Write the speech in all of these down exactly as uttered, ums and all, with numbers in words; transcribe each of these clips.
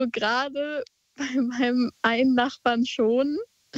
gerade bei meinem einen Nachbarn schon.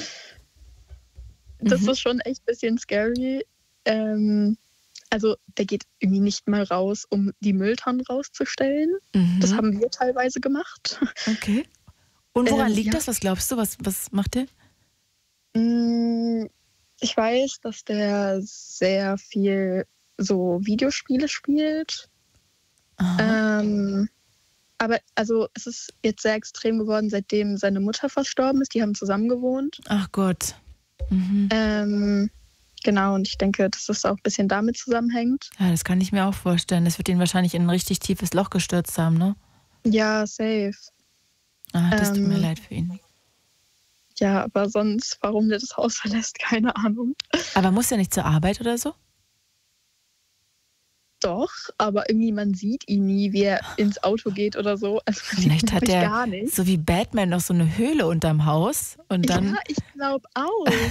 Das Mhm. ist schon echt ein bisschen scary. Ähm, also der geht irgendwie nicht mal raus, um die Mülltonnen rauszustellen. Das Mhm. haben wir teilweise gemacht. Okay. Und woran Ähm, liegt ja, das? Was glaubst du? Was, was macht der? hm, ich weiß, dass der sehr viel so Videospiele spielt. Aha. Ähm, aber also es ist jetzt sehr extrem geworden, seitdem seine Mutter verstorben ist. Die haben zusammen gewohnt. Ach Gott. Mhm. Ähm, genau, und ich denke, dass das auch ein bisschen damit zusammenhängt. Ja, das kann ich mir auch vorstellen. Das wird ihn wahrscheinlich in ein richtig tiefes Loch gestürzt haben, ne? Ja, safe. Ah, das tut mir Ähm, leid für ihn. ja, aber sonst, warum der das Haus verlässt, keine Ahnung. Aber muss er nicht zur Arbeit oder so? Doch, aber irgendwie man sieht ihn nie, wie er ins Auto geht oder so. Also man sieht ihn Vielleicht hat wirklich er gar nicht. so wie Batman noch so eine Höhle unterm Haus und Ja, dann ich glaube auch.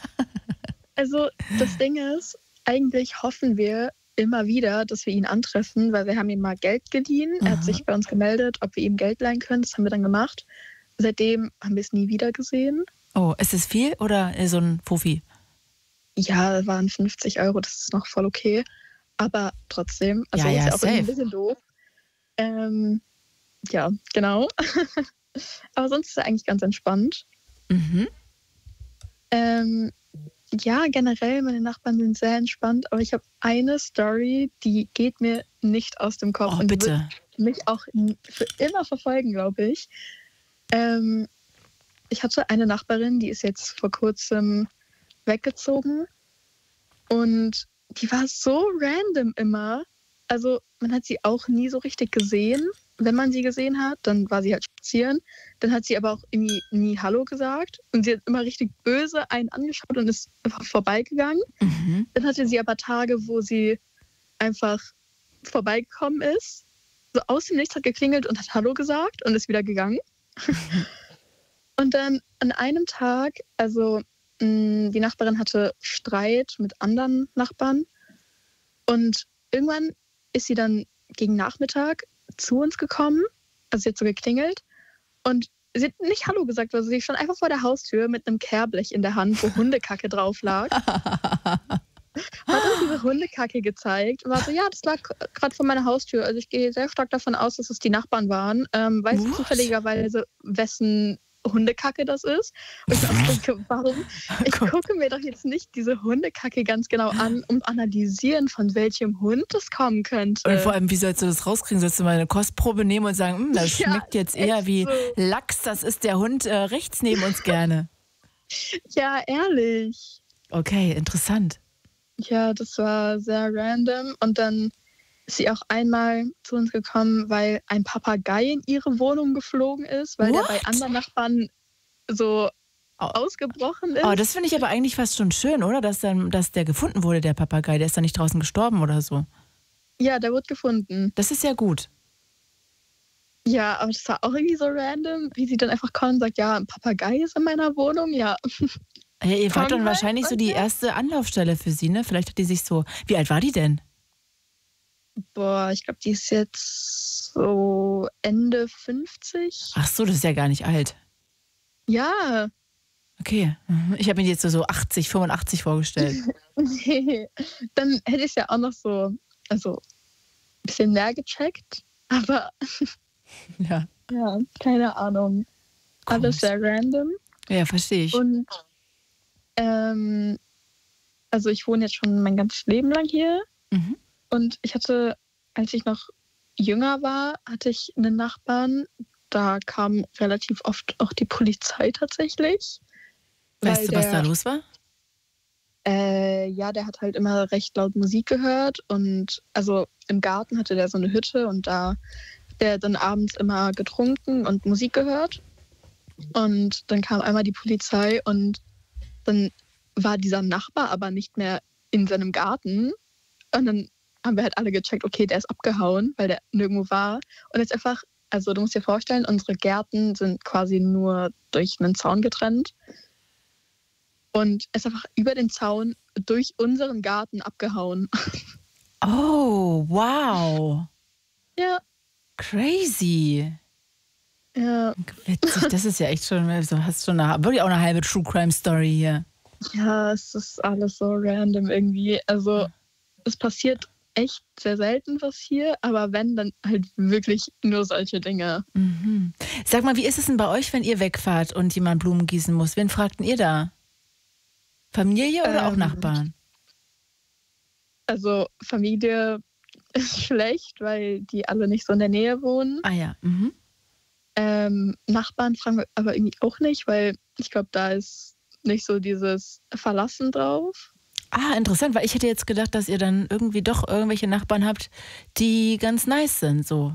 Also das Ding ist, eigentlich hoffen wir immer wieder, dass wir ihn antreffen, weil wir haben ihm mal Geld geliehen. Er hat aha. sich bei uns gemeldet, ob wir ihm Geld leihen können. Das haben wir dann gemacht. Seitdem haben wir es nie wieder gesehen. Oh, ist es viel oder so ein Fuffi? Ja, das waren fünfzig Euro, das ist noch voll okay. Aber trotzdem, Ja, also ist ja, ja auch irgendwie ein safe. bisschen doof. Ähm, ja, genau. Aber sonst ist er eigentlich ganz entspannt. Mhm. Ähm, ja, generell, meine Nachbarn sind sehr entspannt, aber ich habe eine Story, die geht mir nicht aus dem Kopf Oh, und die wird bitte. mich auch n- für immer verfolgen, glaube ich. Ähm, ich hatte eine Nachbarin, die ist jetzt vor kurzem weggezogen und die war so random immer. Also man hat sie auch nie so richtig gesehen. Wenn man sie gesehen hat, dann war sie halt spazieren. Dann hat sie aber auch irgendwie nie Hallo gesagt. Und sie hat immer richtig böse einen angeschaut und ist einfach vorbeigegangen. Mhm. Dann hatte sie aber Tage, wo sie einfach vorbeigekommen ist. So aus dem Nichts hat geklingelt und hat Hallo gesagt und ist wieder gegangen. Und dann an einem Tag, also mh, die Nachbarin hatte Streit mit anderen Nachbarn und irgendwann ist sie dann gegen Nachmittag zu uns gekommen, also sie hat so geklingelt und sie hat nicht Hallo gesagt, also sie stand einfach vor der Haustür mit einem Kehrblech in der Hand, wo Hundekacke drauf lag, hat uns diese Hundekacke gezeigt und war so, ja, das lag gerade vor meiner Haustür, also ich gehe sehr stark davon aus, dass es die Nachbarn waren. Ähm, weißt du Was? zufälligerweise, wessen Hundekacke das ist? Und ich mir auch denke, warum? Ich Gott. gucke mir doch jetzt nicht diese Hundekacke ganz genau an, um analysieren, von welchem Hund das kommen Und vor könnte. allem, wie sollst du das rauskriegen? Sollst du mal eine Kostprobe nehmen und sagen, "Hm, das Ja, schmeckt jetzt eher echt wie so. Lachs, das ist der Hund äh, rechts neben uns gerne." Ja, ehrlich. Okay, interessant. Ja, das war sehr random. Und dann ist sie auch einmal zu uns gekommen, weil ein Papagei in ihre Wohnung geflogen ist, weil der bei What? anderen Nachbarn so Oh, ausgebrochen oh, das ist. finde ich aber eigentlich fast schon schön, oder? Dass, dann, dass der gefunden wurde, der Papagei. Der ist dann nicht draußen gestorben oder so. Ja, der wurde gefunden. Das ist ja gut. Ja, aber das war auch irgendwie so random, wie sie dann einfach kommt und sagt, ja, ein Papagei ist in meiner Wohnung. Ja, Ja, ihr wart dann Congrats, wahrscheinlich so die okay. erste Anlaufstelle für sie, ne? Vielleicht hat die sich so. Wie alt war die denn? Boah, ich glaube, die ist jetzt so Ende fünfzig. Ach so, das ist ja gar nicht alt. Ja, Okay. Mhm. Ich habe mir die jetzt so, so achtzig, fünfundachtzig vorgestellt. nee. Dann hätte ich ja auch noch so, also ein bisschen mehr gecheckt. Aber Ja, ja, keine Ahnung. Alles komisch. sehr random. Ja, verstehe ich. Und ähm, also ich wohne jetzt schon mein ganzes Leben lang hier. Mhm. Und ich hatte, als ich noch jünger war, hatte ich einen Nachbarn. Da kam relativ oft auch die Polizei tatsächlich. Weil Weißt du, was da der, los war? äh, ja, der hat halt immer recht laut Musik gehört. Und also im Garten hatte der so eine Hütte und da hat der dann abends immer getrunken und Musik gehört. Und dann kam einmal die Polizei und dann war dieser Nachbar aber nicht mehr in seinem Garten. Und dann haben wir halt alle gecheckt, okay, der ist abgehauen, weil der nirgendwo war. Und jetzt einfach, also du musst dir vorstellen, unsere Gärten sind quasi nur durch einen Zaun getrennt. Und er ist einfach über den Zaun durch unseren Garten abgehauen. Oh, wow. Ja, Crazy. Ja, Witzig, das ist ja echt schon, du hast schon eine, wirklich auch eine halbe True Crime Story hier. ja, es ist alles so random irgendwie. Also es passiert echt sehr selten was hier, aber wenn, dann halt wirklich nur solche Dinge. Mhm. Sag mal, wie ist es denn bei euch, wenn ihr wegfahrt und jemand Blumen gießen muss? Wen fragt denn ihr da? Familie oder auch Ähm, Nachbarn? also Familie ist schlecht, weil die alle nicht so in der Nähe wohnen. Ah ja. Mhm. Ähm, Nachbarn fragen wir aber irgendwie auch nicht, weil ich glaube, da ist nicht so dieses Verlassen drauf. Ah, interessant, weil ich hätte jetzt gedacht, dass ihr dann irgendwie doch irgendwelche Nachbarn habt, die ganz nice sind, so.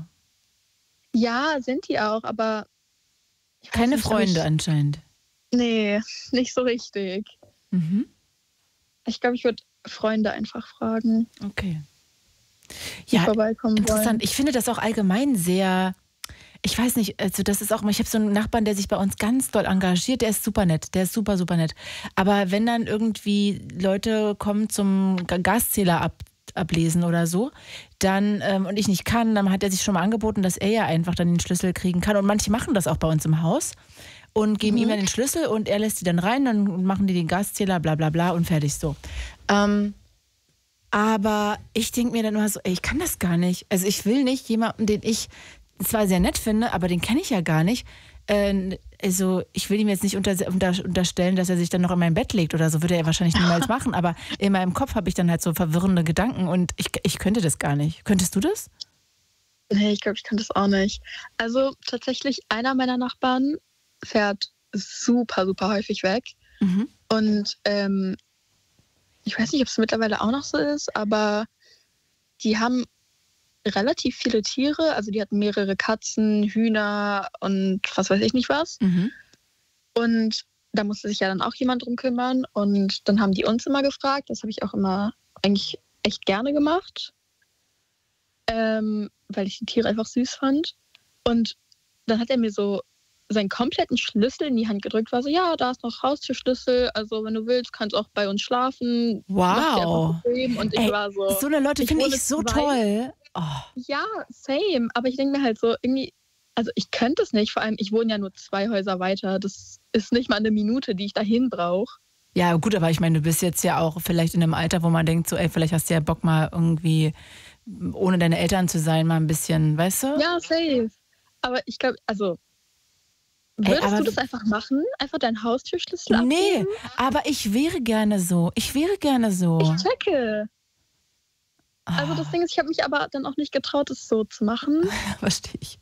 Ja, sind die auch, aber ich weiß Keine nicht, ob Freunde ich, anscheinend. nee, nicht so richtig. Mhm. Ich glaube, ich würde Freunde einfach fragen, Okay. die Ja, vorbeikommen interessant. wollen. Ich finde das auch allgemein sehr, ich weiß nicht, also das ist auch, ich habe so einen Nachbarn, der sich bei uns ganz doll engagiert, der ist super nett, der ist super, super nett. Aber wenn dann irgendwie Leute kommen zum Ga- Gaszähler ab, ablesen oder so, dann, ähm, und ich nicht kann, dann hat er sich schon mal angeboten, dass er ja einfach dann den Schlüssel kriegen kann. Und manche machen das auch bei uns im Haus und geben ihm Mhm. dann den Schlüssel und er lässt die dann rein, dann machen die den Gaszähler, bla bla bla und fertig so. Ähm, aber ich denke mir dann immer so, ey, ich kann das gar nicht. Also ich will nicht jemanden, den ich zwar sehr nett finde, aber den kenne ich ja gar nicht. Äh, also ich will ihm jetzt nicht unter, unter, unterstellen, dass er sich dann noch in mein Bett legt oder so, würde er wahrscheinlich niemals machen. Aber in meinem Kopf habe ich dann halt so verwirrende Gedanken und ich, ich könnte das gar nicht. Könntest du das? Nee, ich glaube, ich kann das auch nicht. Also tatsächlich, einer meiner Nachbarn fährt super, super häufig weg. Mhm. Und ähm, ich weiß nicht, ob es mittlerweile auch noch so ist, aber die haben relativ viele Tiere. Also die hatten mehrere Katzen, Hühner und was weiß ich nicht was. Mhm. Und da musste sich ja dann auch jemand drum kümmern. Und dann haben die uns immer gefragt. Das habe ich auch immer eigentlich echt gerne gemacht, ähm, weil ich die Tiere einfach süß fand. Und dann hat er mir so seinen kompletten Schlüssel in die Hand gedrückt, war so, ja, da ist noch Haustürschlüssel, also wenn du willst, kannst du auch bei uns schlafen, mach dir einfach Wow. bequem. Und ich Ey, war so, so eine Leute ich finde wohne ich so zwei, toll. Oh. ja, same, aber ich denke mir halt so, irgendwie, also ich könnte es nicht, vor allem, ich wohne ja nur zwei Häuser weiter, das ist nicht mal eine Minute, die ich dahin brauche. Ja, gut, aber ich meine, du bist jetzt ja auch vielleicht in einem Alter, wo man denkt, so, ey, vielleicht hast du ja Bock mal irgendwie, ohne deine Eltern zu sein, mal ein bisschen, weißt du? Ja, safe. Aber ich glaube, also, Ey, würdest aber du das einfach machen? Einfach deinen Haustürschlüssel nee, abgeben? aber ich wäre gerne so. Ich wäre gerne Ich so. checke. Also das Ah, Ding ist, ich habe mich aber dann auch nicht getraut, es so zu machen. verstehe ich.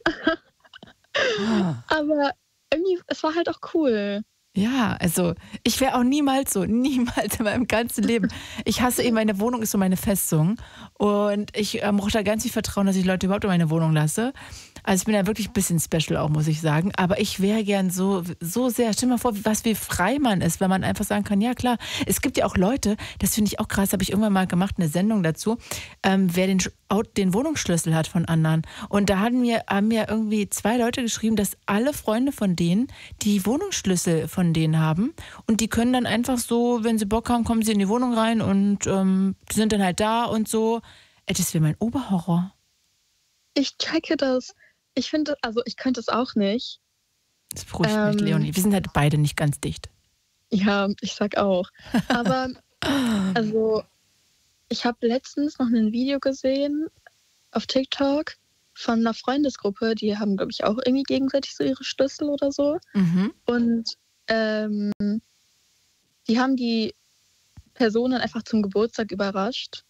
Ah. Aber irgendwie, es war halt auch cool. Ja, also ich wäre auch niemals so, niemals in meinem ganzen Leben. Ich hasse eben, meine Wohnung ist so meine Festung und ich ähm, brauche da ganz viel Vertrauen, dass ich Leute überhaupt in meine Wohnung lasse. Also ich bin da wirklich ein bisschen special auch, muss ich sagen. Aber ich wäre gern so, so sehr, stell dir mal vor, was wie frei man ist, wenn man einfach sagen kann, ja klar, es gibt ja auch Leute, das finde ich auch krass, habe ich irgendwann mal gemacht, eine Sendung dazu, ähm, wer den, Sch- Au- den Wohnungsschlüssel hat von anderen. Und da haben mir, haben mir irgendwie zwei Leute geschrieben, dass alle Freunde von denen die Wohnungsschlüssel von denen haben. Und die können dann einfach so, wenn sie Bock haben, kommen sie in die Wohnung rein und ähm, die sind dann halt da und so. Ey, das wäre mein Oberhorror. Ich checke das. Ich finde, also ich könnte es auch nicht. Das beruhigt mich, Ähm, Leonie. Wir sind halt beide nicht ganz dicht. ja, ich sag auch. Aber also, ich habe letztens noch ein Video gesehen auf TikTok von einer Freundesgruppe, die haben, glaube ich, auch irgendwie gegenseitig so ihre Schlüssel oder so. Mhm. Und ähm, die haben die Personen einfach zum Geburtstag überrascht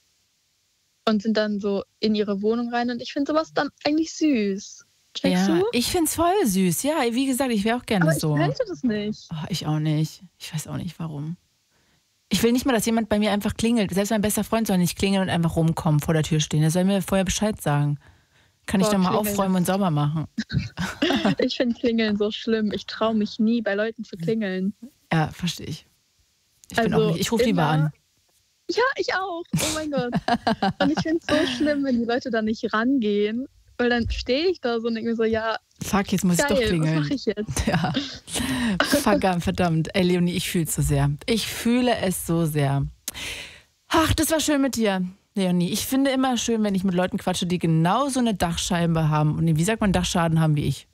und sind dann so in ihre Wohnung rein. Und ich finde sowas dann eigentlich süß. Checkst Ja, du? ich find's voll süß. Ja, wie gesagt, ich wäre auch gerne Aber ich so. könnte das nicht. Oh, ich auch nicht. Ich weiß auch nicht, warum. Ich will nicht mal, dass jemand bei mir einfach klingelt. Selbst mein bester Freund soll nicht klingeln und einfach rumkommen, vor der Tür stehen. Er soll mir vorher Bescheid sagen. Kann ich Boah, doch mal klingeln aufräumen und ist- sauber machen. Ich finde Klingeln so schlimm. Ich traue mich nie, bei Leuten zu klingeln. Ja, verstehe ich. Ich bin Also auch nicht. Ich rufe lieber immer- an. Ja, ich auch. Oh mein Gott. Und ich finde es so schlimm, wenn die Leute da nicht rangehen. Weil dann stehe ich da so und denke mir so, ja, Fuck, jetzt muss ich doch geil, was klingeln. mache ich jetzt? Ja. Verdammt, verdammt. Ey, Leonie, ich fühle es so sehr. Ich fühle es so sehr. Ach, das war schön mit dir, Leonie. Ich finde immer schön, wenn ich mit Leuten quatsche, die genauso eine Dachscheibe haben. Und wie sagt man, Dachschaden haben wie ich.